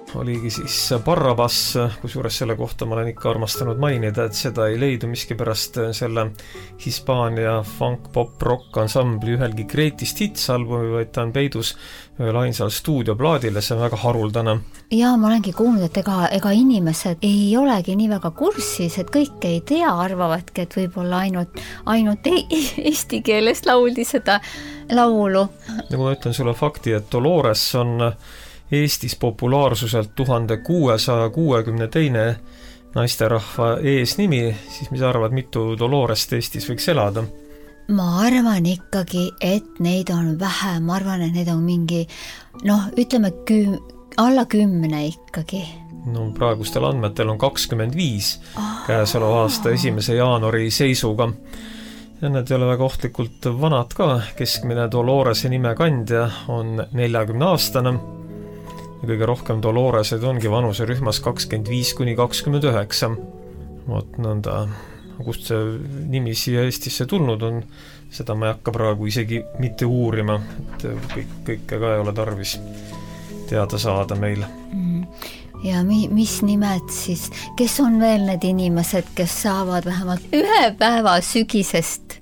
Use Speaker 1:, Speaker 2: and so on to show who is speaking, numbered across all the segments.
Speaker 1: oligi siis Barrabas, kusjuures selle kohta ma olen ikka armastanud mainida, et seda ei leidu miskipärast selle Hispaania funk-pop-rock ansambli ühelgi Greatest Hits albumi, vaid ta on peidus ühel ainsal stuudioplaadile, see on väga haruldane.
Speaker 2: Jaa, ma olengi kuulnud, et ega inimesed ei olegi nii väga kursis, et kõik ei tea, arvavadki, et võib-olla ainult eesti keeles lauldi seda laulu.
Speaker 1: Nagu ma ütlen sulle fakti, et Dolores on Eestis populaarsuselt 1662. naisterahva eesnimi, siis mis arvad, mitu Dolorest Eestis võiks elada?
Speaker 2: Ma arvan ikkagi, et neid on vähe, ma arvan, et neid on mingi, ütleme alla 10 ikkagi.
Speaker 1: Praegustel andmetel on 25 käesoleva aasta 1. jaanuari seisuga. Ja need ei ole väga ohtlikult vanad ka, keskmine Dolorese nime kandja on 40-aastane. Ja kõige rohkem Doloreseid ongi vanuserühmas 25–29. Nõnda, kust see nimi siia Eestisse tulnud on, seda ma ei hakka praegu isegi mitte uurima, et kõike ka ei ole tarvis teada saada meil.
Speaker 2: Ja mis nimed siis, kes on veel need inimesed, kes saavad vähemalt ühe päeva sügisest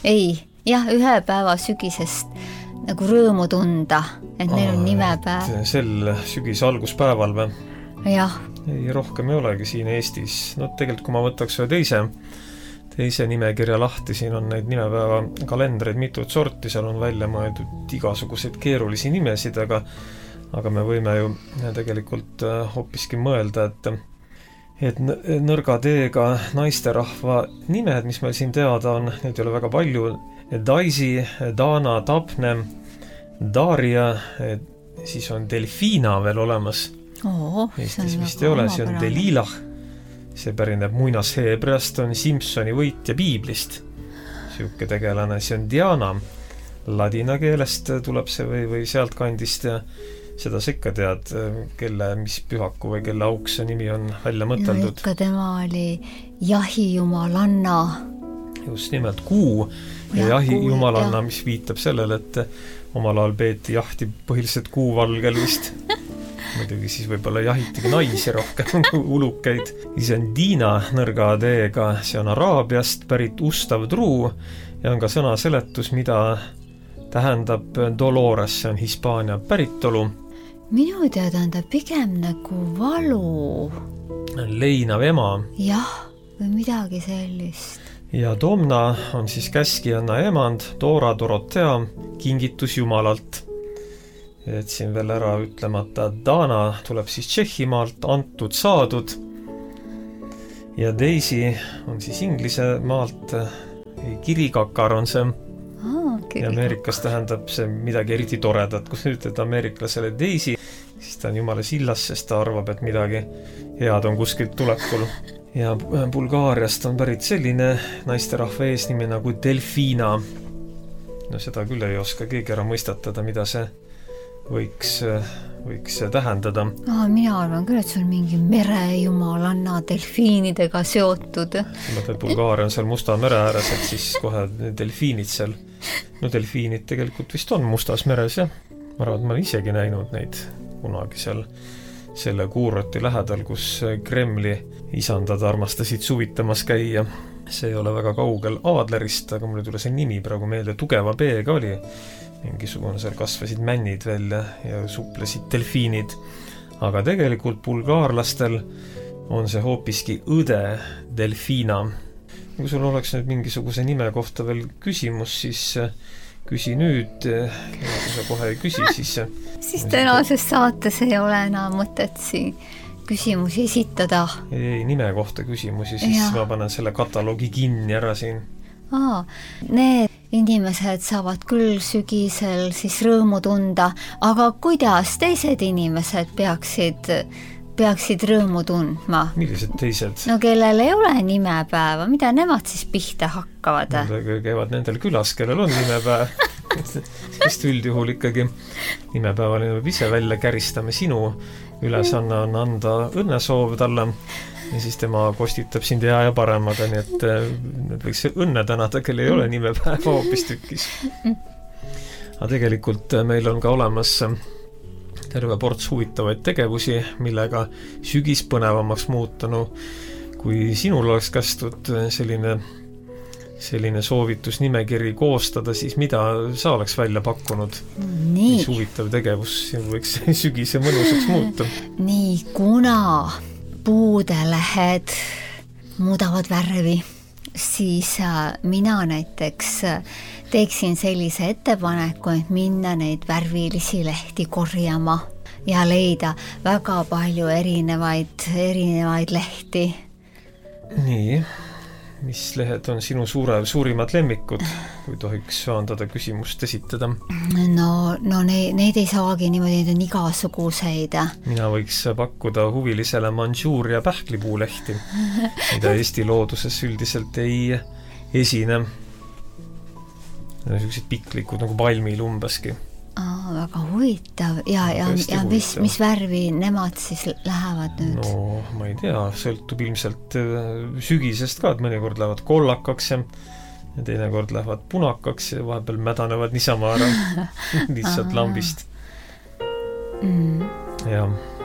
Speaker 2: nagu rõõmu tunda, et neil on nimepäev.
Speaker 1: Sel sügise alguspäeval või?
Speaker 2: Jah.
Speaker 1: Ei, rohkem ei olegi siin Eestis. Tegelikult kui ma võtaks ühe teise nimekirja lahti, siin on neid nimepäeva kalendreid mitut sorti, seal on välja mõeldud igasuguseid keerulisi nimesid, aga me võime ju tegelikult hoopiski mõelda, et nõrga teega naisterahva nimed, mis meil siin teada on, neid ei ole väga palju. Daisy, Dana, Daphne, Daria, siis on Delfina veel olemas. Eestis vist ei ole, see on Delilah. See pärineb muinasheebreast, on Simpsoni võitja Piiblist. Siuke tegelane, see on Diana. Ladina keelest tuleb see või sealt kandist ja seda sa ikka tead, mis pühaku või kelle auks see nimi on välja mõteldud.
Speaker 2: Ikka tema oli jahijumalanna.
Speaker 1: Just nimelt Kuu ja jahijumalanna, mis viitab sellele, et omal ajal peeti jahti põhiliselt kuuvalgel vist. Muidugi siis võib-olla jahitigi naisi rohkem, ulukeid. See on Diina nõrga teega, see on Araabiast pärit ustav truu ja on ka sõna seletus, mida tähendab Dolores, see on Hispaania päritolu.
Speaker 2: Minu teada on ta pigem nagu valu.
Speaker 1: Leinav ema.
Speaker 2: Jah, või midagi sellist.
Speaker 1: Ja Domna on siis käskijanna emand, Dora Dorotea, kingitus Jumalalt. Et siin veel ära ütlemata, Dana tuleb siis Tšehhimaalt, antud saadud. Ja Daisy on siis Inglise maalt, kirikakar on see. Ja Ameerikas tähendab see midagi eriti toredat, kus ütled ameeriklasele Daisy, siis ta on jumala sillas, sest ta arvab, et midagi head on kuskilt tulekul. Ja Bulgaariast on pärit selline naisterahva eesnimi nagu Delfina. Seda küll ei oska keegi ära mõistatada, mida see võiks tähendada.
Speaker 2: Mina arvan küll, et see on mingi merejumalanna delfiinidega seotud.
Speaker 1: Bulgaaria on seal Musta mere ääres, et siis kohe delfiinid seal. Delfiinid tegelikult vist on Mustas meres, jah. Ma arvan, et ma olen isegi näinud neid kunagi seal selle kuurati lähedal, kus Kremli isandad armastasid suvitamas käia. See ei ole väga kaugel Aadlerist, aga mulle tule see nimi praegu meelde, Tugeva B-ga oli. Mingisugune seal kasvasid männid välja ja suplesid delfiinid. Aga tegelikult bulgaarlastel on see hoopiski õde Delfina. Kui sul oleks nüüd mingisuguse nime kohta veel küsimus, siis küsi nüüd, ja kui sa kohe ei küsi, siis
Speaker 2: tänases saates ei ole enam mõtet siin küsimusi esitada.
Speaker 1: Ei, nime kohta küsimusi, siis ma panen selle kataloogi kinni ära siin.
Speaker 2: Need inimesed saavad küll sügisel siis rõõmu tunda, aga kuidas teised inimesed peaksid rõõmu tundma?
Speaker 1: Millised teised?
Speaker 2: Kellel ei ole nimepäeva, mida nemad siis pihta hakkavad?
Speaker 1: Käivad nendel külas, kellel on nimepäev. Sest üldjuhul ikkagi nimepäevaline võib ise välja käristame, sinu ülesanne on anda õnnesoov talle ja siis tema kostitab sind hea ja paremaga, nii et need võiks õnne tänada, kel ei ole nimepäeva hoopis tükis. Aga tegelikult meil on ka olemas terve ports huvitavaid tegevusi, millega sügis põnevamaks muuta. No, kui sinul oleks kästud selline soovitusnimekiri koostada, siis mida sa oleks välja pakkunud? Mis huvitav tegevus võiks sügise mõnusaks muuta?
Speaker 2: Nii, kuna puudelehed muudavad värvi, siis mina näiteks teeksin sellise ettepaneku, et minna neid värvilisi lehti korjama ja leida väga palju erinevaid lehti.
Speaker 1: Nii, mis lehed on sinu suurimad lemmikud, kui tohiks andada küsimust esitada?
Speaker 2: No neid ei saagi niimoodi, neid on igasuguseid.
Speaker 1: Mina võiks pakkuda huvilisele Mandžuuria pähklipuulehti, mida Eesti looduses üldiselt ei esine. Sellised piklikud nagu palmil umbeski.
Speaker 2: Väga huvitav. Ja mis värvi nemad siis lähevad nüüd?
Speaker 1: No, ma ei tea, sõltub ilmselt sügisest ka, et mõnikord lähevad kollakaks ja teinekord lähevad punakaks ja vahepeal mädanevad niisama ära lihtsalt lambist. Ja